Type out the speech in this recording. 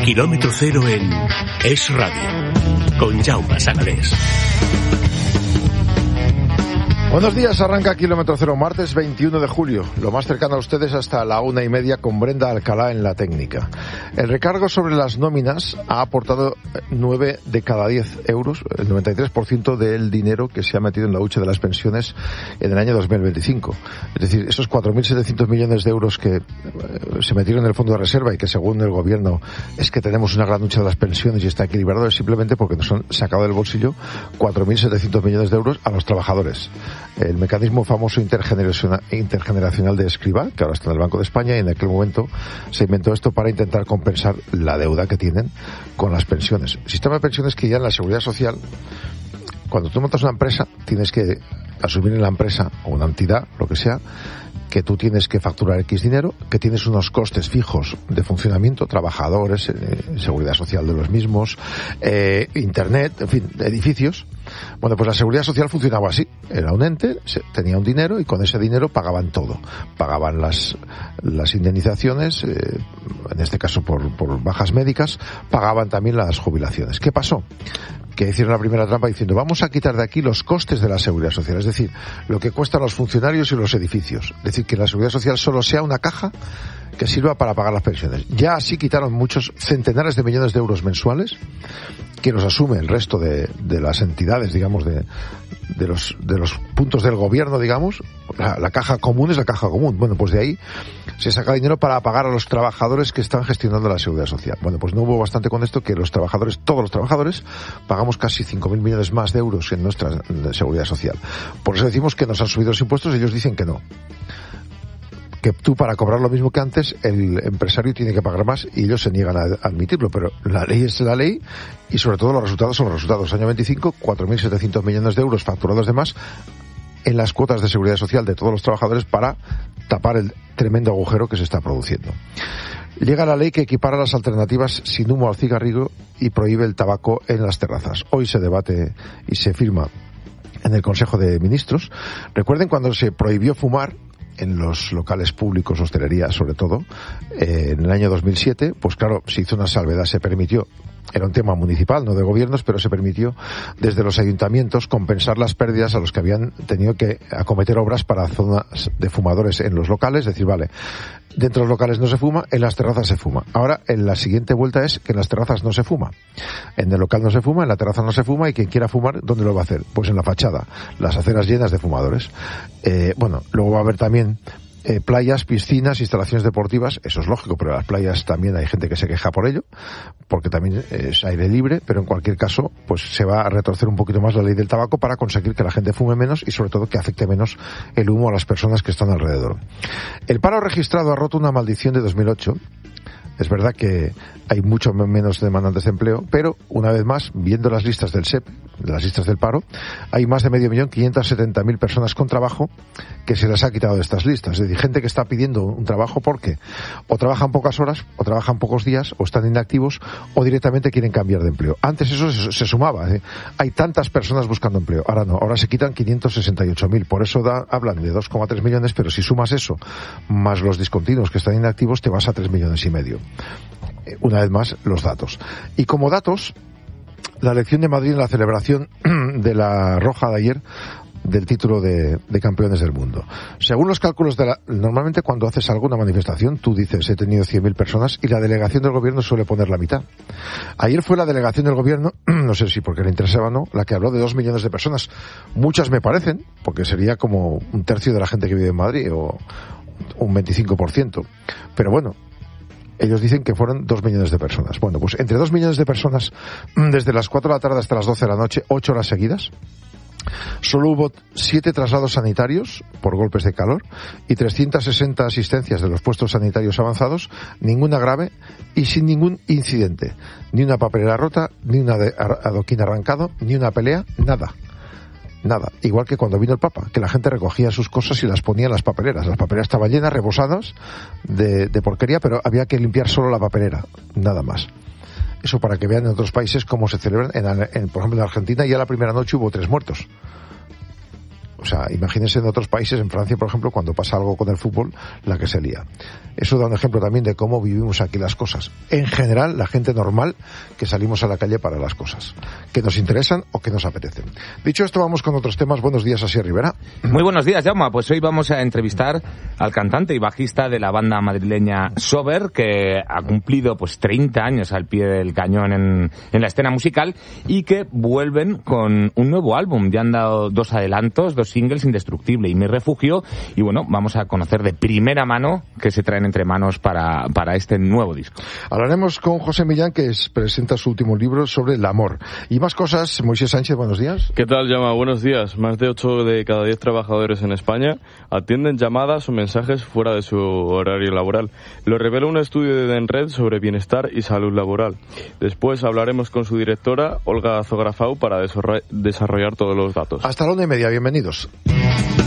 Kilómetro Cero en Es Radio, con Jaume Sagalés. Buenos días, arranca Kilómetro Cero, martes 21 de julio. Lo más cercano a ustedes hasta la 1:30 con Brenda Alcalá en la técnica. El recargo sobre las nóminas ha aportado 9 de cada 10 euros, el 93% del dinero que se ha metido en la hucha de las pensiones en el año 2025. Es decir, esos 4.700 millones de euros que se metieron en el fondo de reserva y que según el gobierno es que tenemos una gran hucha de las pensiones y está equilibrado, es simplemente porque nos han sacado del bolsillo 4.700 millones de euros a los trabajadores. El mecanismo famoso intergeneracional de Escrivá, que ahora está en el Banco de España, y en aquel momento se inventó esto para intentar compensar la deuda que tienen con las pensiones. El sistema de pensiones que ya en la Seguridad Social, cuando tú montas una empresa, tienes que asumir en la empresa o una entidad, lo que sea, que tú tienes que facturar X dinero, que tienes unos costes fijos de funcionamiento, trabajadores, seguridad social de los mismos, internet, en fin, edificios. Bueno, pues la seguridad social funcionaba así. Era un ente, tenía un dinero y con ese dinero pagaban todo. Pagaban las indemnizaciones, en este caso por bajas médicas, pagaban también las jubilaciones. ¿Qué pasó? Que hicieron la primera trampa diciendo vamos a quitar de aquí los costes de la seguridad social, es decir, lo que cuestan los funcionarios y los edificios. Es decir, que la seguridad social solo sea una caja que sirva para pagar las pensiones. Ya así quitaron muchos centenares de millones de euros mensuales que los asume el resto de las entidades, digamos, de los puntos del gobierno, digamos. La caja común es la caja común. Bueno, pues de ahí se saca dinero para pagar a los trabajadores que están gestionando la seguridad social. Bueno, pues no hubo bastante con esto que los trabajadores, todos los trabajadores, pagamos casi 5.000 millones más de euros en nuestra seguridad social. Por eso decimos que nos han subido los impuestos, ellos dicen que no. Que tú, para cobrar lo mismo que antes, el empresario tiene que pagar más y ellos se niegan a admitirlo, pero la ley es la ley y sobre todo los resultados son los resultados. Año 25, 4.700 millones de euros facturados de más en las cuotas de seguridad social de todos los trabajadores para tapar el tremendo agujero que se está produciendo. Llega la ley que equipara las alternativas sin humo al cigarrillo y prohíbe el tabaco en las terrazas. Hoy se debate y se firma en el Consejo de Ministros. Recuerden cuando se prohibió fumar en los locales públicos, hostelería sobre todo, en el año 2007, pues claro, se hizo una salvedad, se permitió, era un tema municipal, no de gobiernos, pero se permitió desde los ayuntamientos compensar las pérdidas a los que habían tenido que acometer obras para zonas de fumadores en los locales, es decir, vale, dentro de los locales no se fuma, en las terrazas se fuma. Ahora, en la siguiente vuelta es que en las terrazas no se fuma. En el local no se fuma, en la terraza no se fuma, y quien quiera fumar, ¿dónde lo va a hacer? Pues en la fachada, las aceras llenas de fumadores. Bueno, luego va a haber también playas, piscinas, instalaciones deportivas, eso es lógico, pero en las playas también hay gente que se queja por ello, porque también es aire libre, pero en cualquier caso, pues se va a retorcer un poquito más la ley del tabaco para conseguir que la gente fume menos y sobre todo que afecte menos el humo a las personas que están alrededor. El paro registrado ha roto una maldición de 2008. Es verdad que hay mucho menos demandantes de empleo, pero una vez más, viendo las listas del SEP, las listas del paro, hay más de 570.000 personas con trabajo que se les ha quitado de estas listas. Es decir, gente que está pidiendo un trabajo porque o trabajan pocas horas, o trabajan pocos días, o están inactivos, o directamente quieren cambiar de empleo. Antes eso se sumaba. Hay tantas personas buscando empleo. Ahora no, ahora se quitan 568.000. Por eso hablan de 2,3 millones, pero si sumas eso, más los discontinuos que están inactivos, te vas a 3,5 millones. Una vez más, los datos. Y como datos, la elección de Madrid en la celebración de la Roja de ayer del título de campeones del mundo. Según los cálculos normalmente cuando haces alguna manifestación, tú dices, he tenido 100.000 personas y la delegación del gobierno suele poner la mitad. Ayer fue la delegación del gobierno, no sé si porque le interesaba o no, la que habló de 2 millones de personas. Muchas me parecen, porque sería como un tercio de la gente que vive en Madrid, o un 25%. Pero bueno, ellos dicen que fueron 2 millones de personas. Bueno, pues entre 2 millones de personas, desde las 4 de la tarde hasta las 12 de la noche, 8 horas seguidas, solo hubo 7 traslados sanitarios por golpes de calor y 360 asistencias de los puestos sanitarios avanzados, ninguna grave y sin ningún incidente. Ni una papelera rota, ni un adoquín arrancado, ni una pelea, nada. Nada, igual que cuando vino el Papa, que la gente recogía sus cosas y las ponía en las papeleras. Las papeleras estaban llenas, rebosadas de porquería, pero había que limpiar solo la papelera, nada más. Eso para que vean en otros países cómo se celebran. Por ejemplo, en Argentina ya la primera noche hubo 3 muertos. O sea, imagínense en otros países, en Francia, por ejemplo, cuando pasa algo con el fútbol, la que se lía. Eso da un ejemplo también de cómo vivimos aquí las cosas. En general, la gente normal que salimos a la calle para las cosas, que nos interesan o que nos apetecen. Dicho esto, vamos con otros temas. Buenos días, Asier Rivera. Muy buenos días, Jaume. Pues hoy vamos a entrevistar al cantante y bajista de la banda madrileña Sober, que ha cumplido pues 30 años al pie del cañón en la escena musical y que vuelven con un nuevo álbum. Ya han dado 2 adelantos, 2 singles, Indestructible y Mi Refugio, y bueno, vamos a conocer de primera mano qué se traen entre manos para este nuevo disco. Hablaremos con José Millán, que presenta su último libro sobre el amor. Y más cosas. Moisés Sánchez, buenos días. ¿Qué tal, Jaume? Buenos días. Más de 8 de cada 10 trabajadores en España atienden llamadas o mensajes fuera de su horario laboral. Lo revela un estudio de Denred sobre bienestar y salud laboral. Después hablaremos con su directora, Olga Zografau, para desarrollar todos los datos. Hasta la 1:30, bienvenidos.